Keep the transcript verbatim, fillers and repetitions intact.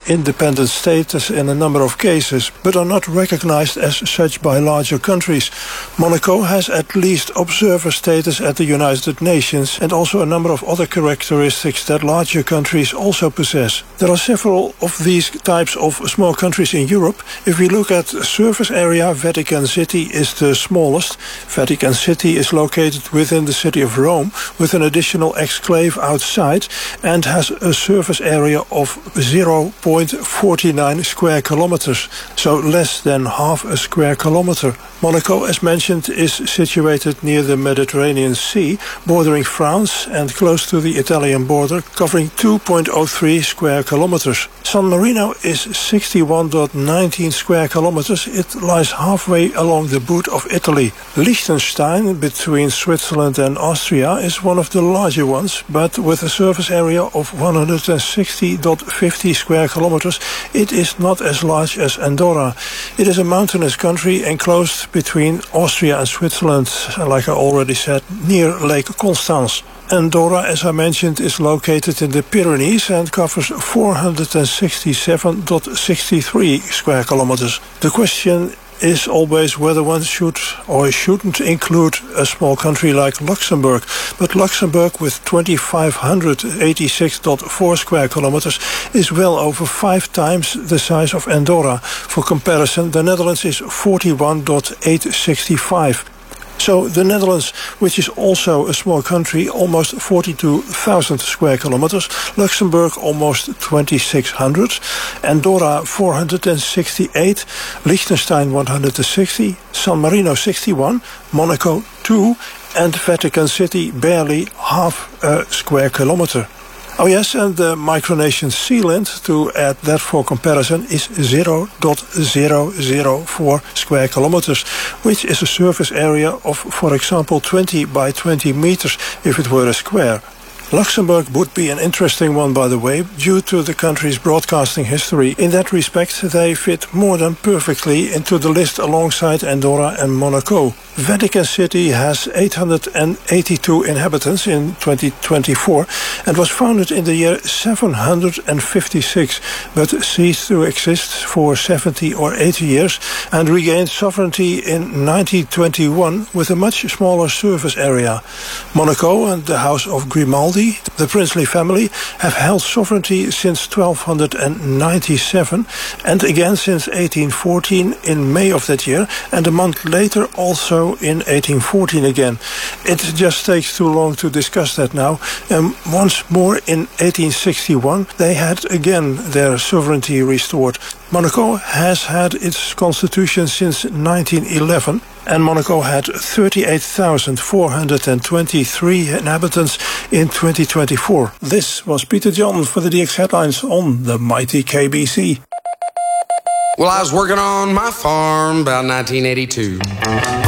independent status in a number of cases, but are not recognized as such by larger countries. Monaco has at least observer status at the United Nations, and also a number of other characteristics that larger countries also possess. There are several of these types of small countries in Europe. If we look at surface area, Vatican City is the smallest. Vatican City is located within the city of Rome, with an additional exclave outside, and has a surface area of zero point four nine square kilometers, so less than half a square kilometer. Monaco, as mentioned, is situated near the Mediterranean Sea, bordering France and close to the Italian border, covering two point zero three square kilometers. San Marino is sixty-one point one nine square kilometers. It lies halfway along the boot of Italy. Liechtenstein, between Switzerland and Austria, is one of the larger ones, but with a surface area of one hundred sixty point five zero square kilometers, it is not as large as Andorra. It is a mountainous country enclosed between Austria and Switzerland, like I already said, near Lake Constance. Andorra, as I mentioned, is located in the Pyrenees and covers four hundred sixty-seven point six three square kilometers. The question is always whether one should or shouldn't include a small country like Luxembourg. But Luxembourg, with two thousand five hundred eighty-six point four square kilometers, is well over five times the size of Andorra. For comparison, the Netherlands is forty-one point eight six five. So the Netherlands, which is also a small country, almost forty-two thousand square kilometers, Luxembourg almost twenty-six hundred, Andorra four hundred sixty-eight, Liechtenstein one hundred sixty, San Marino sixty-one, Monaco two, and Vatican City barely half a square kilometer. Oh yes, and the Micronesian Sealand, to add that for comparison, is zero point zero zero four square kilometers, which is a surface area of, for example, twenty by twenty meters if it were a square. Luxembourg would be an interesting one, by the way, due to the country's broadcasting history. In that respect, they fit more than perfectly into the list alongside Andorra and Monaco. Vatican City has eight hundred eighty-two inhabitants in twenty twenty-four and was founded in the year seven hundred fifty-six, but ceased to exist for seventy or eighty years and regained sovereignty in nineteen twenty-one with a much smaller surface area. Monaco and the House of Grimaldi, the princely family, have held sovereignty since twelve ninety-seven and again since eighteen fourteen in May of that year, and a month later also in eighteen fourteen again. It just takes too long to discuss that now. And once more in eighteen sixty-one, they had again their sovereignty restored. Monaco has had its constitution since nineteen eleven, and Monaco had thirty-eight thousand four hundred twenty-three inhabitants in twenty twenty-four. This was Peter John for the D X Headlines on the mighty K B C. Well, I was working on my farm about nineteen eighty-two.